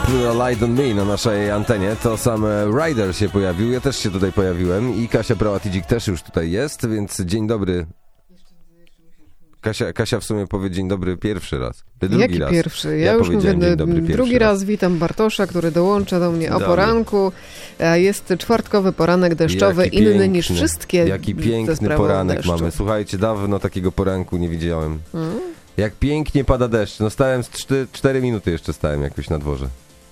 Light on Me na naszej antenie, to sam Ryder się pojawił, ja też się tutaj pojawiłem i Kasia Prałatidzik też już tutaj jest, więc dzień dobry. Kasia w sumie powie dzień dobry pierwszy raz. Jaki raz. Pierwszy? Ja już mówię drugi raz. Witam Bartosza, który dołącza do mnie o poranku. Jest czwartkowy poranek deszczowy, inny niż wszystkie. Jaki piękny poranek mamy. Słuchajcie, dawno takiego poranku nie widziałem. Jak pięknie pada deszcz. No stałem z 4 minuty jeszcze stałem jakoś na dworze.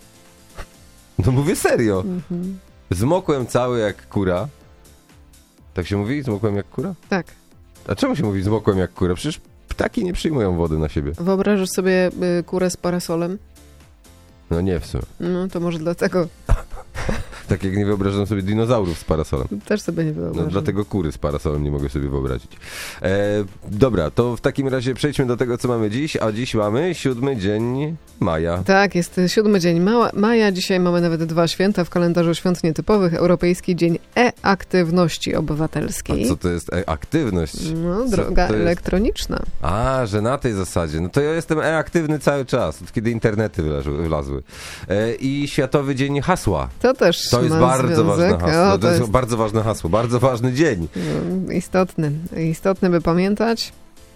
No mówię serio. Zmokłem cały jak kura. Tak się mówi? Zmokłem jak kura? Tak. A czemu się mówi zmokłem jak kura? Przecież ptaki nie przyjmują wody na siebie. Wyobrażasz sobie kurę z parasolem? No nie w sumie. No to może dlatego. Tak jak nie wyobrażam sobie dinozaurów z parasolem. Też sobie nie wyobrażam. No, dlatego kury z parasolem nie mogę sobie wyobrazić. Dobra, to w takim razie przejdźmy do tego, co mamy dziś. A dziś mamy 7 dzień maja. Tak, jest 7 dzień maja. Dzisiaj mamy nawet 2 święta w kalendarzu świąt nietypowych. Europejski Dzień E-Aktywności Obywatelskiej. A co to jest e-aktywność? No, droga elektroniczna. A, że na tej zasadzie. No to ja jestem e-aktywny cały czas, od kiedy internety wlazły. I Światowy Dzień Hasła. To jest bardzo ważne hasło. To jest bardzo ważne hasło, bardzo ważny dzień. No, istotny, by pamiętać.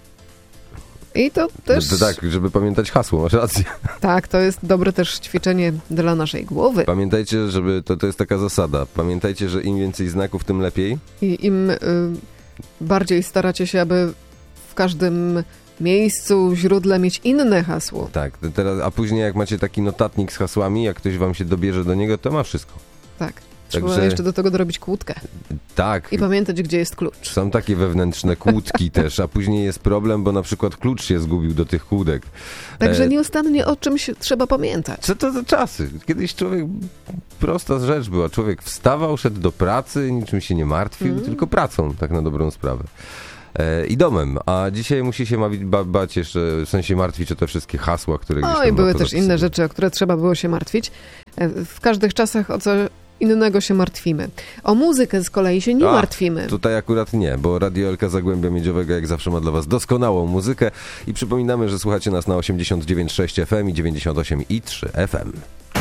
I to też... Tak, żeby pamiętać hasło, masz rację. Tak, to jest dobre też ćwiczenie dla naszej głowy. Pamiętajcie, żeby to jest taka zasada. Pamiętajcie, że im więcej znaków, tym lepiej. I im bardziej staracie się, aby w każdym miejscu, źródle mieć inne hasło. Tak, teraz, a później jak macie taki notatnik z hasłami, jak ktoś wam się dobierze do niego, to ma wszystko. Tak. Trzeba jeszcze do tego dorobić kłódkę. Tak. I pamiętać, gdzie jest klucz. Są takie wewnętrzne kłódki też, a później jest problem, bo na przykład klucz się zgubił do tych kłódek. Także nieustannie o czymś trzeba pamiętać. Co to za czasy? Kiedyś człowiek, prosta rzecz była, człowiek wstawał, szedł do pracy, niczym się nie martwił, tylko pracą, tak na dobrą sprawę. I domem, a dzisiaj musi się bać jeszcze, w sensie martwić o te wszystkie hasła, które gdzieś tam... No i były też inne rzeczy, o które trzeba było się martwić. W każdych czasach o co innego się martwimy. O muzykę z kolei się nie martwimy. Tutaj akurat nie, bo Radio Elka Zagłębia Miedziowego jak zawsze ma dla was doskonałą muzykę i przypominamy, że słuchacie nas na 89,6 FM i 98,3 FM.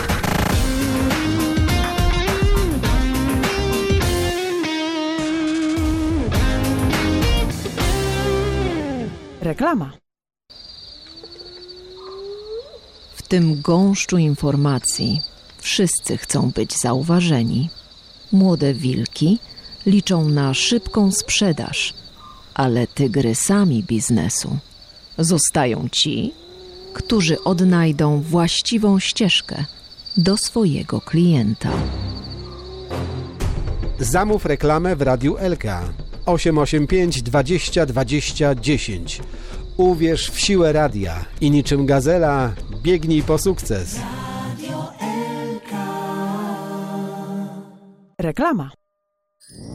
Reklama. W tym gąszczu informacji wszyscy chcą być zauważeni. Młode wilki liczą na szybką sprzedaż, ale tygrysami biznesu zostają ci, którzy odnajdą właściwą ścieżkę do swojego klienta. Zamów reklamę w Radiu Elka. 885 20 20 10. Uwierz w siłę radia i niczym gazela biegnij po sukces. Reklama.